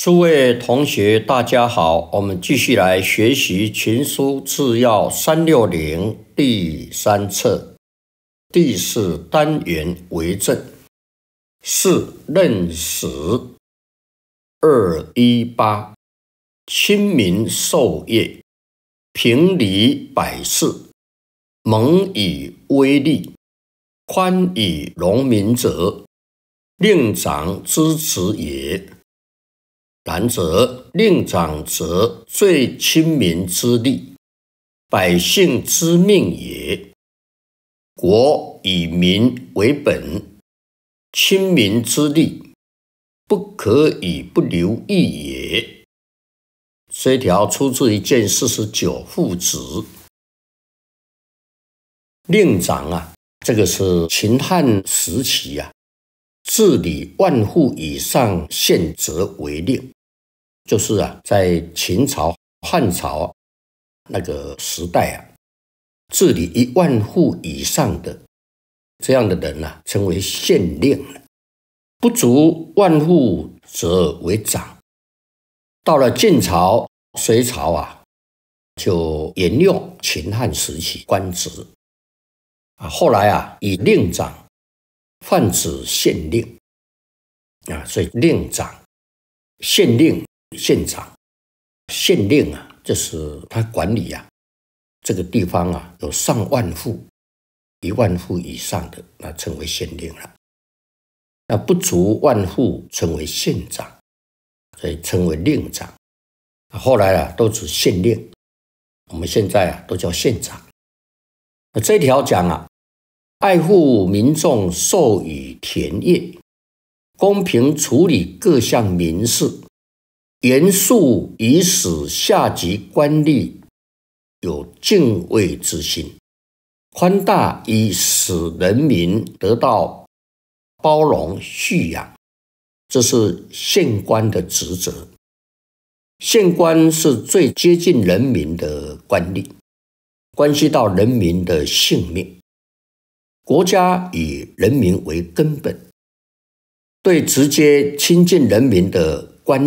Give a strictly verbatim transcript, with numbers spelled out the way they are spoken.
诸位同学，大家好，我们继续来学习《群书治要三六零》第三册第四单元为政。四任时二一八，亲民授业，平理百事，蒙以威力，宽以容民者，令长之职也。然则令长则最亲民之力，百姓之命也。国以民为本，亲民之力，不可以不留意也。这条出自于《谏四十九父子》。令长啊，这个是秦汉时期啊，治理万户以上县则为令，就是啊，在秦朝、汉朝那个时代啊，治理一万户以上的这样的人啊，称为县令了。不足万户则为长。到了晋朝、隋朝啊，就沿用秦汉时期官职啊，后来啊，以令长泛指县令啊，所以令长、县令、县长、县令啊，就是他管理啊这个地方啊，有上万户、一万户以上的，那称为县令了。那不足万户称为县长，所以称为令长。后来啊，都指县令，我们现在啊都叫县长。那这条讲啊，爱护民众授予田业，公平处理各项民事，严肃以使下级官吏有敬畏之心，宽大以使人民得到包容蓄养，这是县官的职责。县官是最接近人民的官吏，关系到人民的性命。国家以人民为根本，对直接亲近人民的